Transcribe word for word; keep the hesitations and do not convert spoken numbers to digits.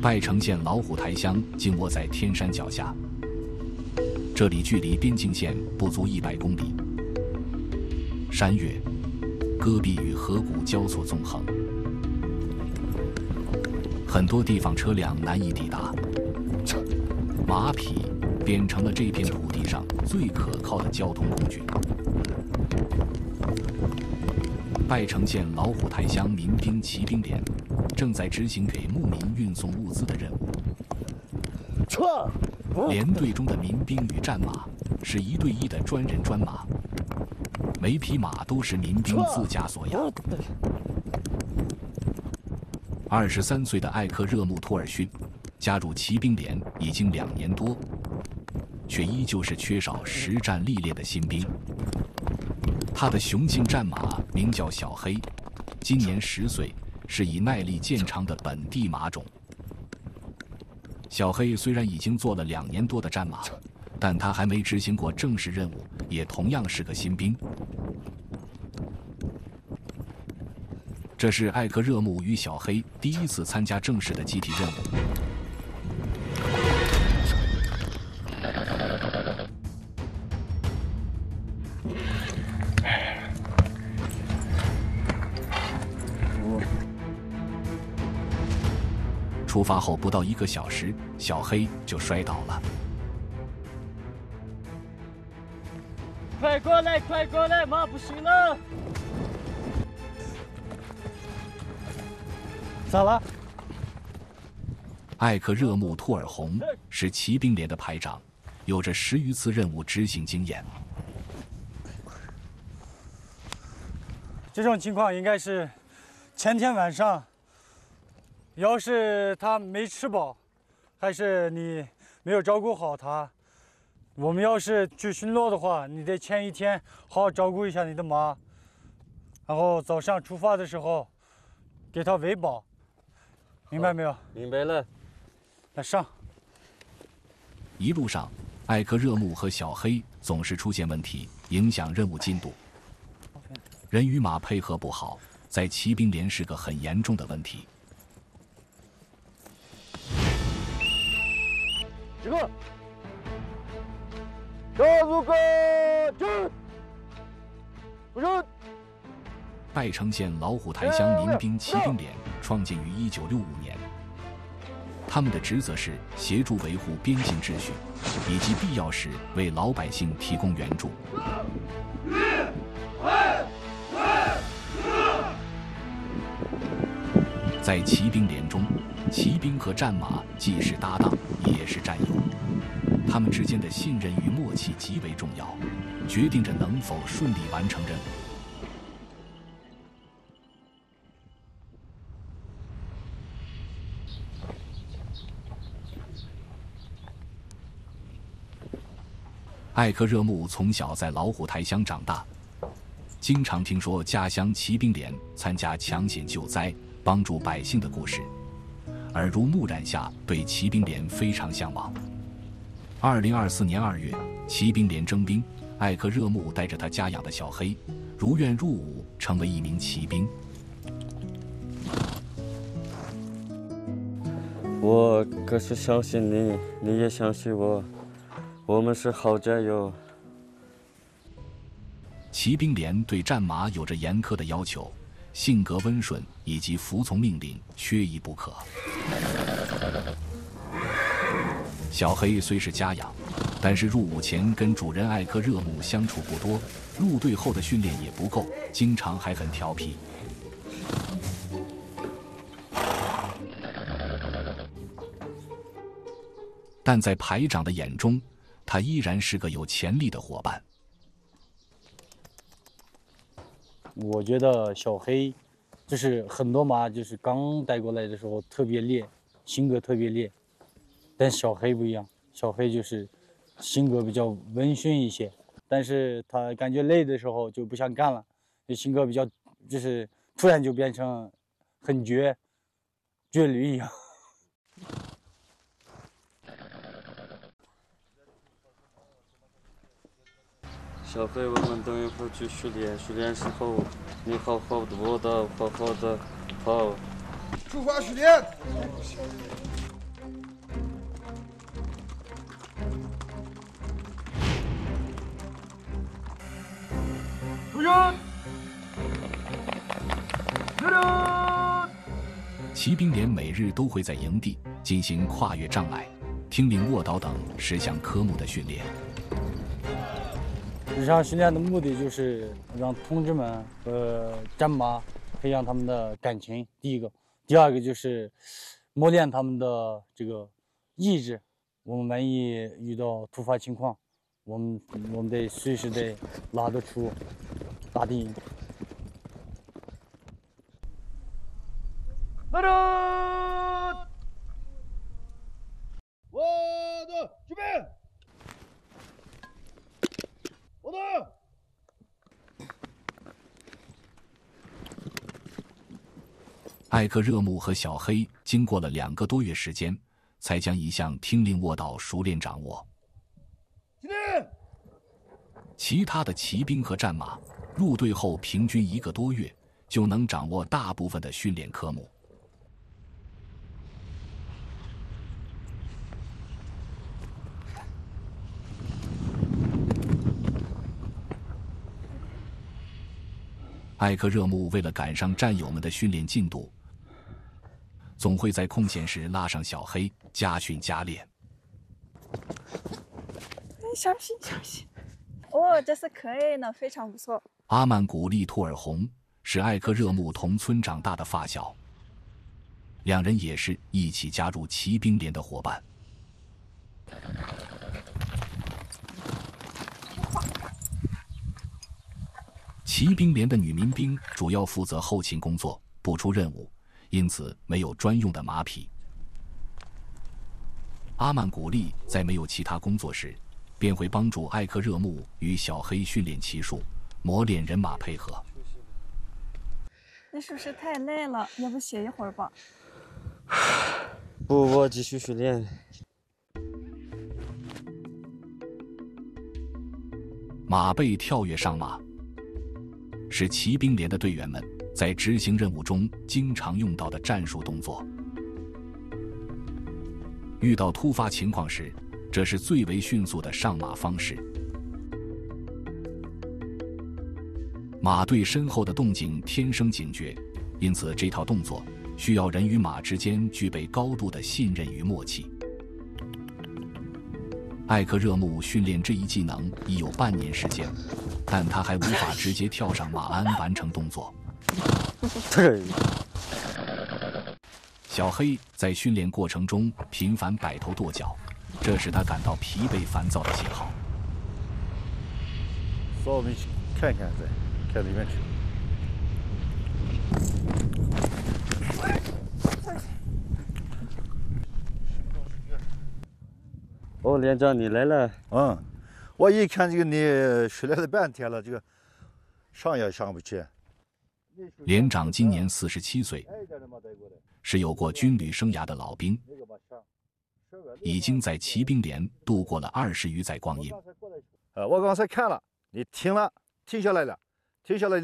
拜城县老虎台乡静卧在天山脚下，这里距离边境线不足一百公里。山岳、戈壁与河谷交错纵横，很多地方车辆难以抵达。马匹变成了这片土地上最可靠的交通工具。拜城县老虎台乡民兵骑兵连正在执行给牧民运送物资的任务。连队中的民兵与战马是一对一的专人专马，每匹马都是民兵自家所养。二十三岁的艾克热木托尔逊加入骑兵连已经两年多，却依旧是缺少实战历练的新兵。他的雄性战马名叫小黑，今年十岁，是以耐力见长的本地马种。小黑虽然已经做了两年多的战马，但他还没执行过正式任务，也同样是个新兵。这是艾克热木与小黑第一次参加正式的集体任务。出发后不到一个小时，小黑就摔倒了。 快过来，快过来，马不行了！咋了？ 艾克热木托尔洪是骑兵连的排长，有着十余次任务执行经验。 这种情况应该是前天晚上。要是他没吃饱，还是你没有照顾好他，我们要是去巡逻的话，你得前一天好好照顾一下你的马，然后早上出发的时候给他喂饱，明白没有？ 明白了。 来上。 一路上，艾克热木和小黑总是出现问题，影响任务进度。人与马配合不好，在骑兵连是个很严重的问题。 这个，加入个进，不是。 拜城县老虎台乡民兵骑兵连创建于一九六五年，他们的职责是协助维护边境秩序，以及必要时为老百姓提供援助。在骑兵连中，骑兵和战马既是搭档，也是战友，他们之间的信任与默契极为重要，决定着能否顺利完成任务。艾克热木从小在老虎台乡长大，经常听说家乡骑兵连参加抢险救灾、帮助百姓的故事，耳濡目染下对骑兵连非常向往。二零二四年二月，骑兵连征兵，艾克热木带着他家养的小黑，如愿入伍，成为一名骑兵。 我可是相信你，你也相信我，我们是好战友。 骑兵连对战马有着严苛的要求，性格温顺以及服从命令缺一不可。小黑虽是家养，但是入伍前跟主人艾克热木相处不多，入队后的训练也不够，经常还很调皮。但在排长的眼中，他依然是个有潜力的伙伴。 我觉得小黑，就是很多马就是刚带过来的时候特别烈，性格特别烈，但小黑不一样，小黑就是性格比较温驯一些，但是他感觉累的时候就不想干了，就性格比较就是突然就变成很倔，倔驴一样。 小黑，我们等一会儿去训练，训练时候你好好的卧倒，好好的跑。 出发训练。 出阵！出阵！ 骑兵连每日都会在营地进行跨越障碍、听令卧倒等十项科目的训练。 日常训练的目的就是让同志们和战马培养他们的感情，第一个；第二个就是磨练他们的这个意志。我们万一遇到突发情况，我们我们得随时得拉得出大敌营。 来人！我的举备！我的！ 艾克热木和小黑经过了两个多月时间，才将一项听令卧倒熟练掌握。其他的骑兵和战马入队后，平均一个多月就能掌握大部分的训练科目。艾克热木为了赶上战友们的训练进度，总会在空闲时拉上小黑加训加练。 小心小心！哦，这是可以呢，非常不错。 阿曼古利图尔洪是艾克热木同村长大的发小，两人也是一起加入骑兵连的伙伴。骑兵连的女民兵主要负责后勤工作，不出任务，因此没有专用的马匹。阿曼古利在没有其他工作时，便会帮助艾克热木与小黑训练骑术，磨练人马配合。 你是不是太累了？要不歇一会儿吧？ 不，我继续训练。 马背跳跃上马是骑兵连的队员们在执行任务中经常用到的战术动作。遇到突发情况时，这是最为迅速的上马方式。马对身后的动静天生警觉，因此这套动作需要人与马之间具备高度的信任与默契。艾克热木训练这一技能已有半年时间，但他还无法直接跳上马鞍完成动作。小黑在训练过程中频繁摆头跺脚，这使他感到疲惫烦躁的信号。 稍微看看再看里面去。 哦，连长你来了。 嗯，我一看这个你训练了半天了，这个上也上不去。 连长今年四十七岁，是有过军旅生涯的老兵，已经在骑兵连度过了二十余载光阴。 呃，我刚才看了，你停了，停下来了，停下来。